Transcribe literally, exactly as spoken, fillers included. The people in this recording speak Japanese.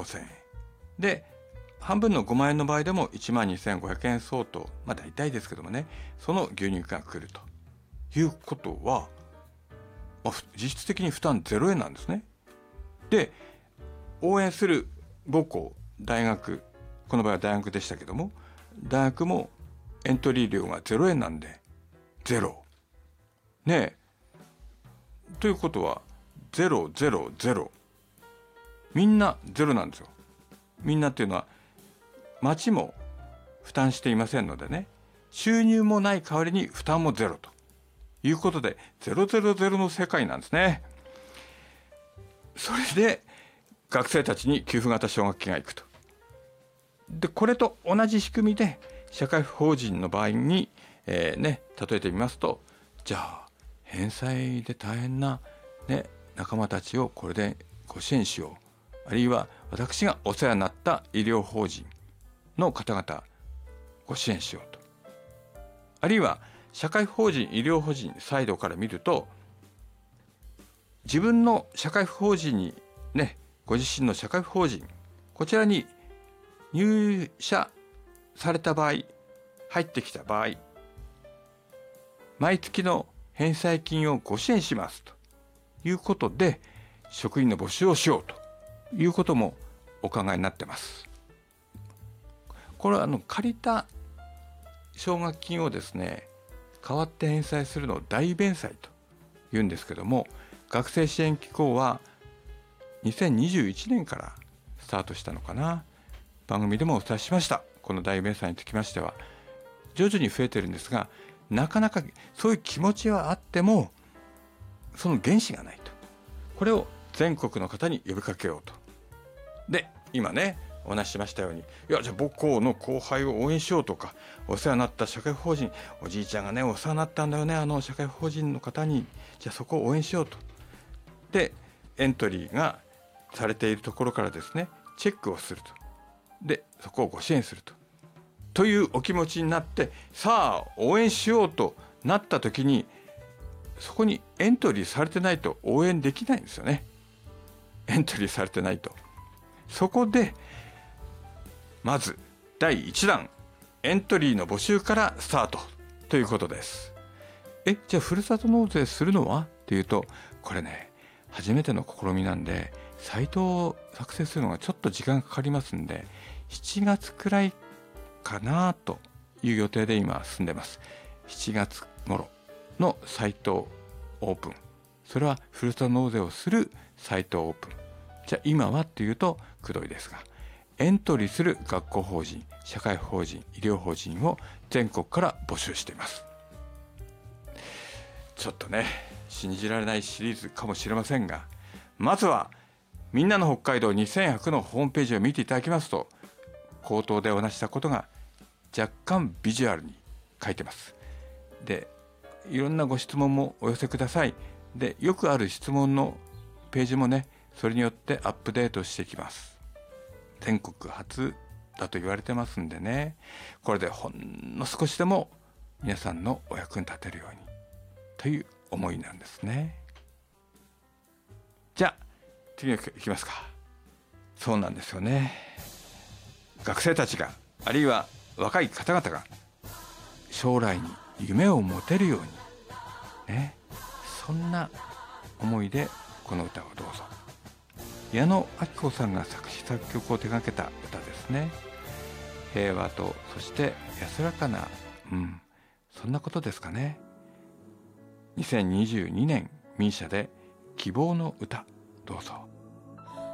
ごせんえんで、半分のごまんえんの場合でもいちまんにせんごひゃくえん相当、まあ大体ですけどもね、その牛乳が来るということは、まあ、実質的に負担ゼロえんなんですね。で、応援する母校、大学、この場合は大学でしたけども、大学もエントリー料がゼロえんなんでゼロねえ。ということはゼロゼロゼロ、みんなゼロなんですよ。みんなっていうのは町も負担していませんのでね、収入もない代わりに負担もゼロということでゼロゼロゼロの世界なんですね。それで学生たちに給付型奨学金がいくと。でこれと同じ仕組みで社会法人の場合に、えーね、例えてみますと、じゃあ返済で大変な、ね、仲間たちをこれでご支援しよう、あるいは私がお世話になった医療法人の方々ご支援しようと、あるいは社会法人医療法人サイドから見ると、自分の社会法人にね、ご自身の社会法人、こちらに入社された場合、入ってきた場合、毎月の返済金をご支援しますということで職員の募集をしようということもお考えになってます。これはあの借りた奨学金をですね、代わって返済するのを代弁済というんですけども、学生支援機構はにせんにじゅういちねんからスタートしたのかな。番組でもお伝えしました。この代弁済につきましては徐々に増えてるんですが、なかなかそういう気持ちはあってもその原資がないと。これを全国の方に呼びかけようと。で今ねお話ししましたように、いやじゃあ母校の後輩を応援しようとか、お世話になった社会法人、おじいちゃんがねお世話になったんだよね、あの社会法人の方に、じゃあそこを応援しようと。でエントリーがされているところからですね、チェックをすると。でそこをご支援するとというお気持ちになって、さあ応援しようとなった時に、そこにエントリーされてないと応援できないんですよね。エントリーされてないと。そこでまずだいいちだん、エントリーの募集からスタートということです。えじゃあふるさと納税するのはっていうと、これね初めての試みなんでサイトを作成するのがちょっと時間かかりますんで、しちがつくらいかなという予定で今進んでます。しちがつ頃のサイトオープン、それはふるさと納税をするサイトオープン。じゃあ今はっていうとくどいですが、エントリーする学校法人、社会法人、医療法人を全国から募集しています。ちょっとね信じられないシリーズかもしれませんが、まずはみんなの北海道にせんひゃくのホームページを見ていただきますと、口頭でお話したことが若干ビジュアルに書いてます。でいろんなご質問もお寄せください。でよくある質問のページもね、それによってアップデートしていきます。全国初だと言われてますんでね、これでほんの少しでも皆さんのお役に立てるようにという思いなんですね。じゃあ次いきますか。そうなんですよね。学生たちが、あるいは若い方々が将来に夢を持てるようにね、そんな思いでこの歌をどうぞ。矢野顕子さんが作詞作曲を手掛けた歌ですね。平和とそして安らかな、うん、そんなことですかね。にせんにじゅうにねんミーシャで希望の歌、どうぞ。